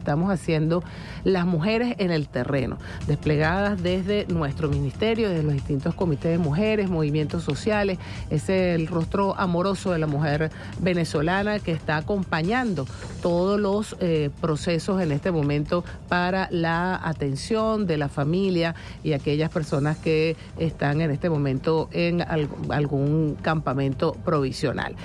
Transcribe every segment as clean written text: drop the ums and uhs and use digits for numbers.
estamos haciendo las mujeres en el terreno, desplegadas desde nuestro ministerio, desde los distintos comités de mujeres, movimientos sociales. Es el rostro amoroso de la mujer venezolana que está acompañando todos los procesos en este momento para la atención de la familia y aquellas personas que están en este momento en algún campamento provisional.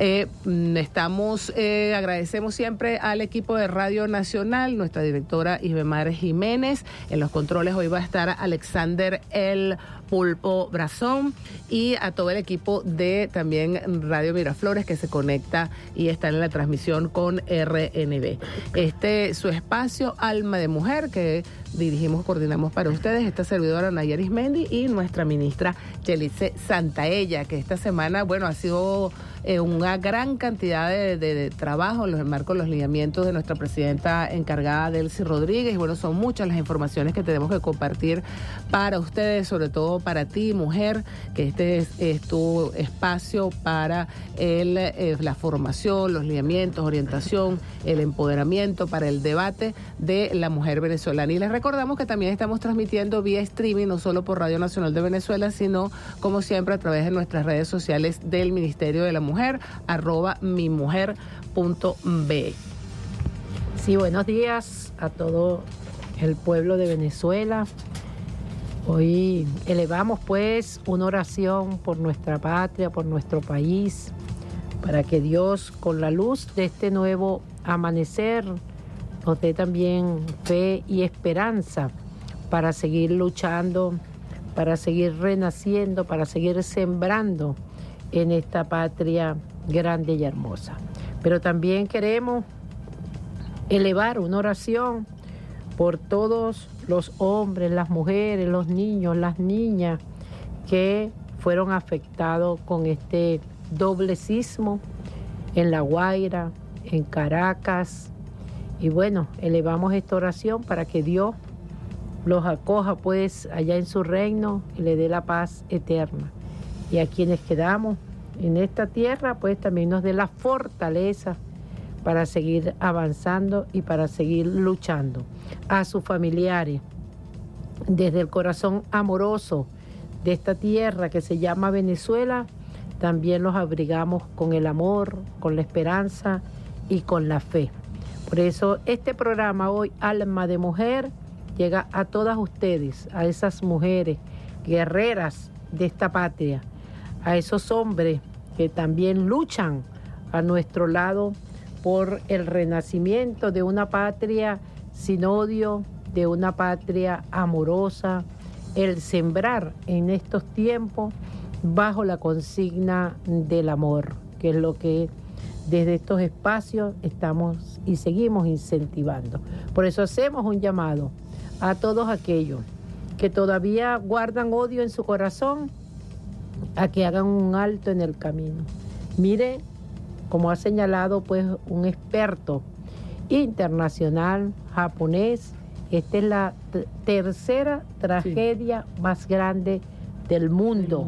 Agradecemos siempre al equipo de Radio Nacional, nuestra directora Isbemar Jiménez. En los controles hoy va a estar Alexander El Pulpo Brazón, y a todo el equipo de también Radio Miraflores que se conecta y está en la transmisión con RNB. Su espacio Alma de Mujer que dirigimos, coordinamos para ustedes, esta servidora Nayaris Mendi y nuestra ministra Yelice Santaella, que esta semana, ha sido una gran cantidad de trabajo en los marcos, los lineamientos de nuestra presidenta encargada, Delcy Rodríguez. Son muchas las informaciones que tenemos que compartir para ustedes, sobre todo para ti, mujer, que este es tu espacio para la formación, los lineamientos, orientación, el empoderamiento, para el debate de la mujer venezolana. Y les recordamos que también estamos transmitiendo vía streaming, no solo por Radio Nacional de Venezuela, sino, como siempre, a través de nuestras redes sociales del Ministerio de la Mujer, @mimujer.be. Sí, buenos días a todo el pueblo de Venezuela. Hoy elevamos una oración por nuestra patria, por nuestro país, para que Dios, con la luz de este nuevo amanecer, nos dé también fe y esperanza para seguir luchando, para seguir renaciendo, para seguir sembrando en esta patria grande y hermosa. Pero también queremos elevar una oración por todos los hombres, las mujeres, los niños, las niñas que fueron afectados con este doble sismo en La Guaira, en Caracas. Y elevamos esta oración para que Dios los acoja allá en su reino y le dé la paz eterna. Y a quienes quedamos en esta tierra, también nos dé la fortaleza para seguir avanzando y para seguir luchando. A sus familiares, desde el corazón amoroso de esta tierra que se llama Venezuela, también los abrigamos con el amor, con la esperanza y con la fe. Por eso este programa hoy, Alma de Mujer, llega a todas ustedes, a esas mujeres guerreras de esta patria, a esos hombres que también luchan a nuestro lado por el renacimiento de una patria sin odio, de una patria amorosa, el sembrar en estos tiempos bajo la consigna del amor, que es lo que desde estos espacios estamos y seguimos incentivando. Por eso hacemos un llamado a todos aquellos que todavía guardan odio en su corazón, a que hagan un alto en el camino. Mire, como ha señalado un experto internacional japonés, esta es la tercera tragedia más grande del mundo.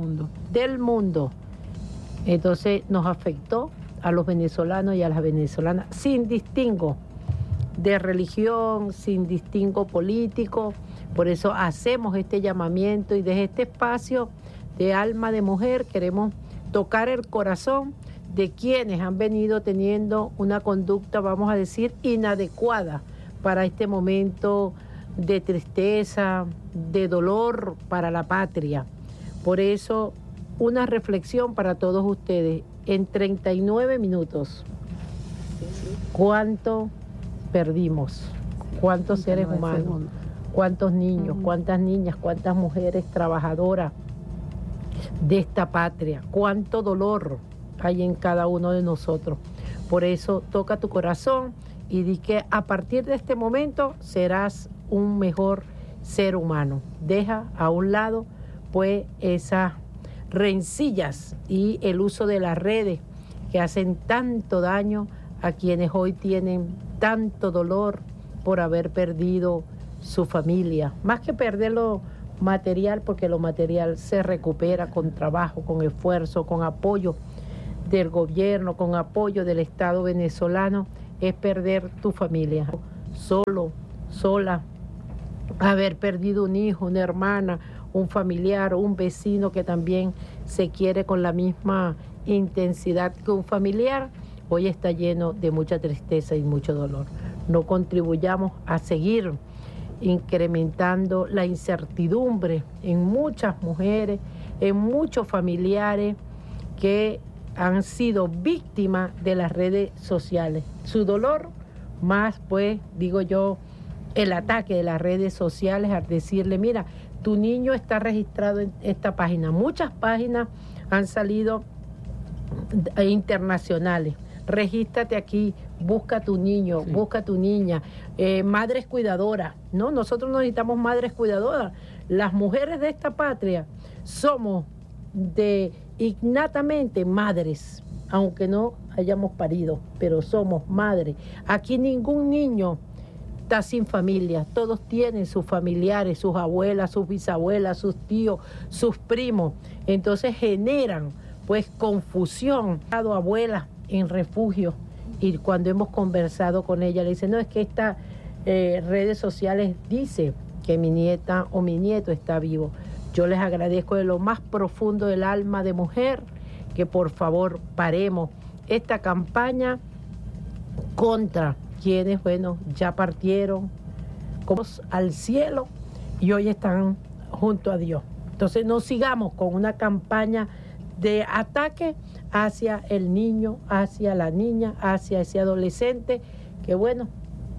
Entonces nos afectó a los venezolanos y a las venezolanas sin distingo de religión, sin distingo político. Por eso hacemos este llamamiento y desde este espacio de Alma de Mujer queremos tocar el corazón de quienes han venido teniendo una conducta, vamos a decir, inadecuada para este momento de tristeza, de dolor para la patria. Por eso, una reflexión para todos ustedes. En 39 minutos, ¿cuánto perdimos? ¿Cuántos seres humanos? ¿Cuántos niños? ¿Cuántas niñas? ¿Cuántas mujeres trabajadoras de esta patria? ¿Cuánto dolor hay en cada uno de nosotros? Por eso toca tu corazón y di que a partir de este momento serás un mejor ser humano. Deja a un lado esas rencillas y el uso de las redes que hacen tanto daño a quienes hoy tienen tanto dolor por haber perdido su familia. Más que perder lo material, porque lo material se recupera con trabajo, con esfuerzo, con apoyo del gobierno, con apoyo del Estado venezolano, es perder tu familia. solo, sola, haber perdido un hijo, una hermana, un familiar, un vecino que también se quiere con la misma intensidad que un familiar, hoy está lleno de mucha tristeza y mucho dolor. No contribuyamos a seguir incrementando la incertidumbre en muchas mujeres, en muchos familiares que han sido víctimas de las redes sociales. Su dolor más, pues, digo yo, el ataque de las redes sociales al decirle, mira, tu niño está registrado en esta página. Muchas páginas han salido internacionales. Regístrate aquí, busca a tu niño, sí, busca a tu niña. Madres cuidadoras, ¿no? Nosotros no necesitamos madres cuidadoras. Las mujeres de esta patria somos innatamente madres, aunque no hayamos parido, pero somos madres. Aquí ningún niño está sin familia, todos tienen sus familiares, sus abuelas, sus bisabuelas, sus tíos, sus primos. Entonces generan pues confusión. Abuelas en refugio, y cuando hemos conversado con ella le dice, no, es que estas redes sociales dice que mi nieta o mi nieto está vivo. Yo les agradezco de lo más profundo del alma de mujer que por favor paremos esta campaña contra quienes, bueno, ya partieron como al cielo y hoy están junto a Dios. Entonces no sigamos con una campaña de ataque hacia el niño, hacia la niña, hacia ese adolescente que, bueno,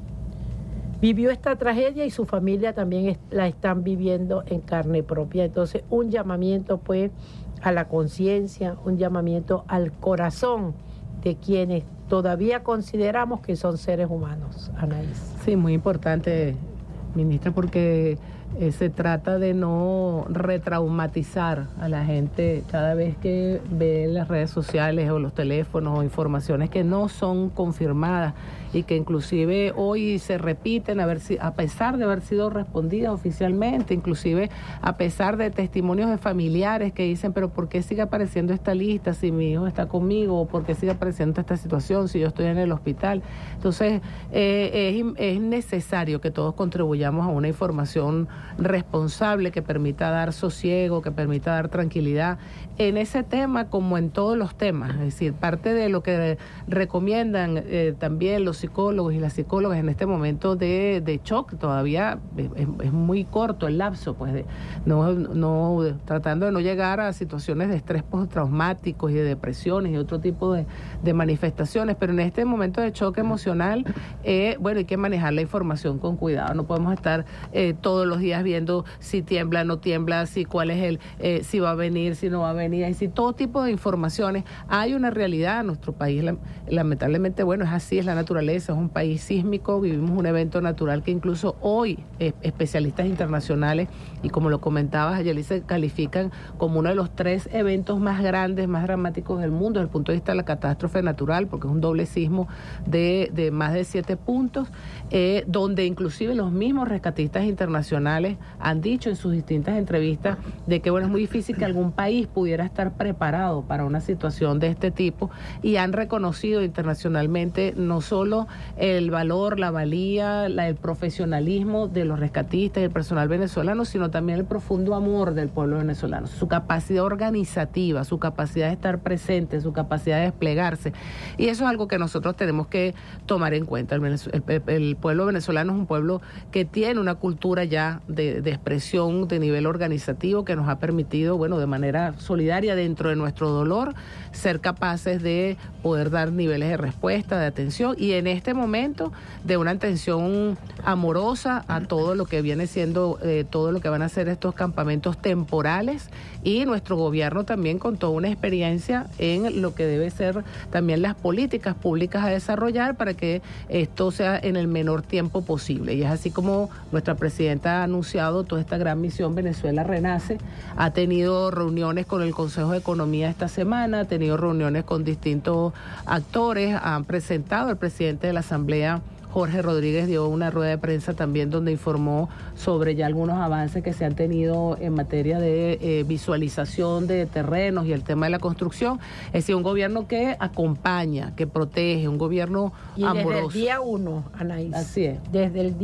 vivió esta tragedia y su familia también la están viviendo en carne propia. Entonces, un llamamiento, pues, a la conciencia, un llamamiento al corazón de quienes todavía consideramos que son seres humanos. Anaís. Sí, muy importante, ministra, porque se trata de no retraumatizar a la gente cada vez que ve las redes sociales o los teléfonos o informaciones que no son confirmadas y que inclusive hoy se repiten a pesar de haber sido respondidas oficialmente, inclusive a pesar de testimonios de familiares que dicen, pero ¿por qué sigue apareciendo esta lista si mi hijo está conmigo? ¿O por qué sigue apareciendo esta situación si yo estoy en el hospital? Entonces es necesario que todos contribuyamos a una información responsable que permita dar sosiego, que permita dar tranquilidad en ese tema como en todos los temas. Es decir, parte de lo que recomiendan también los psicólogos y las psicólogas en este momento de shock, todavía es muy corto el lapso, pues tratando de no llegar a situaciones de estrés postraumáticos y de depresiones y otro tipo de manifestaciones, pero en este momento de shock emocional, bueno, hay que manejar la información con cuidado. No podemos estar todos los días viendo si tiembla, no tiembla, si cuál es si va a venir, si no va a venir, y si todo tipo de informaciones. Hay una realidad en nuestro país, lamentablemente, bueno, es así, es la naturaleza, es un país sísmico, vivimos un evento natural que incluso hoy especialistas internacionales, y como lo comentabas, Yelice, califican como uno de los 3 eventos más grandes, más dramáticos del mundo desde el punto de vista de la catástrofe natural, porque es un doble sismo de más de 7 puntos, donde inclusive los mismos rescatistas internacionales han dicho en sus distintas entrevistas de que, bueno, es muy difícil que algún país pudiera estar preparado para una situación de este tipo, y han reconocido internacionalmente no solo el valor, la valía, el profesionalismo de los rescatistas y el personal venezolano, sino también el profundo amor del pueblo venezolano, su capacidad organizativa, su capacidad de estar presente, su capacidad de desplegarse, y eso es algo que nosotros tenemos que tomar en cuenta. El pueblo venezolano es un pueblo que tiene una cultura ya de expresión de nivel organizativo que nos ha permitido, bueno, de manera solidaria dentro de nuestro dolor, ser capaces de poder dar niveles de respuesta, de atención, y en este momento de una atención amorosa a todo lo que viene siendo, todo lo que van a ser estos campamentos temporales, y nuestro gobierno también con toda una experiencia en lo que debe ser también las políticas públicas a desarrollar para que esto sea en el menor tiempo posible. Y es así como nuestra presidenta ha anunciado toda esta gran misión Venezuela Renace, ha tenido reuniones con el Consejo de Economía esta semana, ha tenido reuniones con distintos actores, han presentado al presidente de la Asamblea, Jorge Rodríguez dio una rueda de prensa también donde informó sobre ya algunos avances que se han tenido en materia de visualización de terrenos y el tema de la construcción. Es decir, un gobierno que acompaña, que protege, un gobierno amoroso. Desde el día 1, Anaís. Así es. Desde el